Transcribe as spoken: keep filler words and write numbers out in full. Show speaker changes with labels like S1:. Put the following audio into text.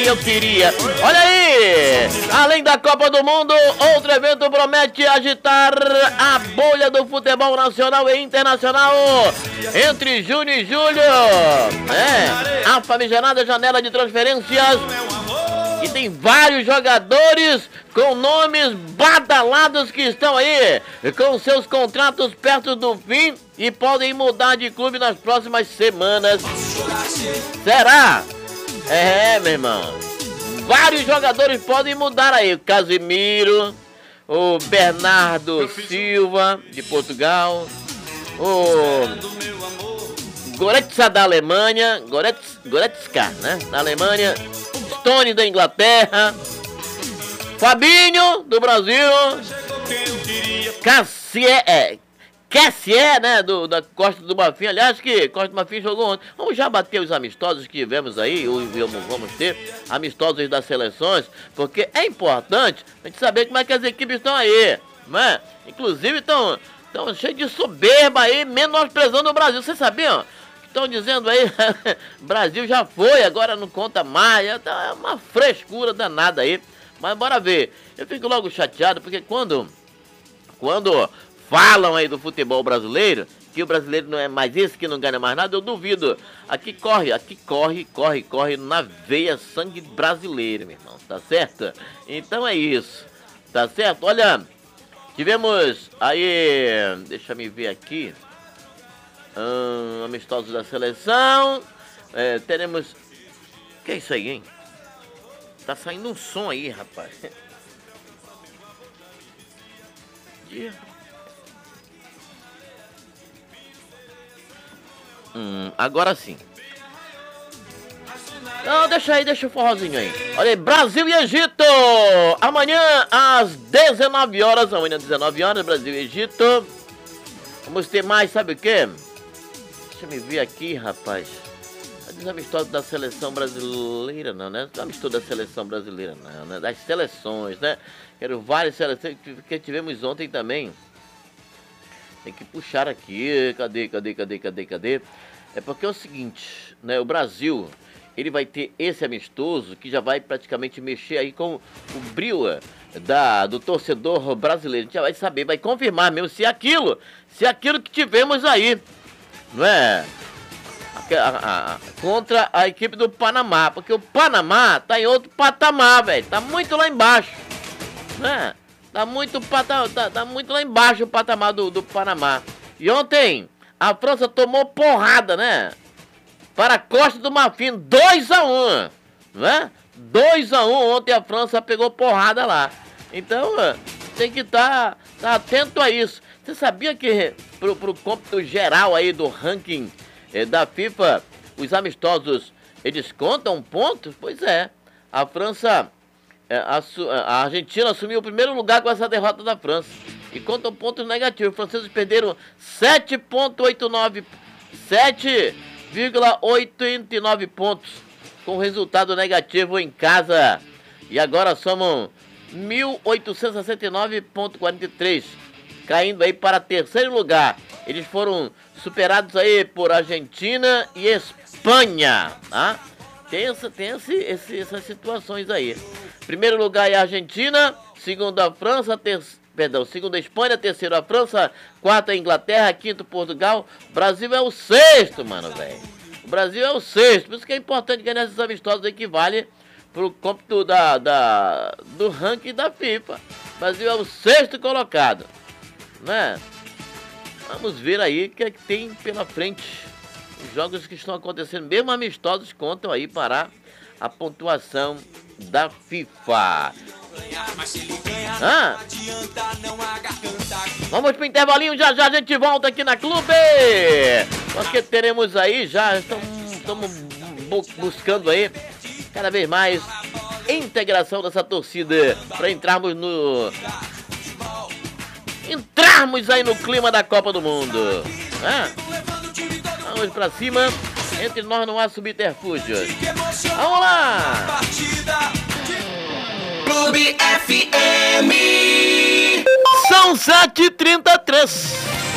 S1: Eu queria. Olha aí, além da Copa do Mundo, outro evento promete agitar a bolha do futebol nacional e internacional entre junho e julho. É, a famigerada janela de transferências. E tem vários jogadores com nomes badalados que estão aí com seus contratos perto do fim e podem mudar de clube nas próximas semanas. Será? É, meu irmão. Vários jogadores podem mudar aí. O Casemiro, o Bernardo Silva, de Portugal, o Goretzka da Alemanha, Goretz, Goretzka, né, da Alemanha, Stone da Inglaterra, Fabinho, do Brasil, Cassier, é, Cassier, né, do, da Costa do Marfim. Aliás, que Costa do Marfim jogou ontem. Vamos já bater os amistosos que tivemos aí, ou vamos ter amistosos das seleções, porque é importante a gente saber como é que as equipes estão aí, né? Inclusive estão cheios de soberba aí, menosprezando o Brasil. Vocês sabiam? Estão dizendo aí, Brasil já foi, agora não conta mais. É uma frescura danada aí. Mas bora ver. Eu fico logo chateado, porque quando... Quando... falam aí do futebol brasileiro, que o brasileiro não é mais esse que não ganha mais nada, eu duvido. Aqui corre, aqui corre, corre, corre na veia sangue brasileiro, meu irmão, tá certo? Então é isso, tá certo? Olha, tivemos aí, deixa me ver aqui, hum, amistosos da seleção, é, teremos, que é isso aí, hein? Tá saindo um som aí, rapaz. Yeah. Hum, agora sim. Não, deixa aí, deixa o forrozinho aí. Olha aí, Brasil e Egito. Amanhã às dezenove horas, amanhã às dezenove horas, Brasil e Egito. Vamos ter mais, sabe o quê? Deixa eu me ver aqui, rapaz. Não é amistoso da seleção brasileira, não, né? Não é amistoso da seleção brasileira, não, né? Das seleções, né? Quero várias seleções que tivemos ontem também. Tem que puxar aqui, cadê, cadê, cadê, cadê, cadê? É porque é o seguinte, né? O Brasil, ele vai ter esse amistoso que já vai praticamente mexer aí com o brilho da, do torcedor brasileiro. A gente já vai saber, vai confirmar mesmo se é aquilo, se é aquilo que tivemos aí, não é? A, a, a, contra a equipe do Panamá, porque o Panamá tá em outro patamar, velho. Tá muito lá embaixo, né? Tá muito, tá, tá muito lá embaixo o patamar do, do Panamá. E ontem a França tomou porrada, né? Para a Costa do Marfim, dois a um, né? dois a um, ontem a França pegou porrada lá. Então tem que estar tá, tá atento a isso. Você sabia que pro, pro cômputo geral aí do ranking eh, da FIFA, os amistosos, eles contam pontos? Pois é, a França... A, a Argentina assumiu o primeiro lugar com essa derrota da França. E contam pontos negativos. Os franceses perderam sete vírgula oitenta e nove sete vírgula oitenta e nove pontos com resultado negativo em casa. E agora somam mil oitocentos e sessenta e nove vírgula quarenta e três, caindo aí para terceiro lugar. Eles foram superados aí por Argentina e Espanha, tá? Tem, essa, tem esse, esse, essas situações aí. Primeiro lugar é a Argentina, segundo a França, ter, perdão, segundo a Espanha, terceiro a França, quarto a Inglaterra, quinto Portugal. O Brasil é o sexto, mano, velho. O Brasil é o sexto, por isso que é importante ganhar esses amistosos aí que vale pro cômputo da, da, do ranking da FIFA. O Brasil é o sexto colocado, né? Vamos ver aí o que é que tem pela frente. Os jogos que estão acontecendo, mesmo amistosos, contam aí para a pontuação da FIFA. Ah. Vamos pro intervalinho, já já a gente volta aqui na Clube. Porque teremos aí, já estamos buscando aí cada vez mais integração dessa torcida para entrarmos no... Entrarmos aí no clima da Copa do Mundo. Ah. Vamos pra cima, entre nós não há subterfúgio. Vamos lá!
S2: Clube F M.
S1: São sete e trinta e três.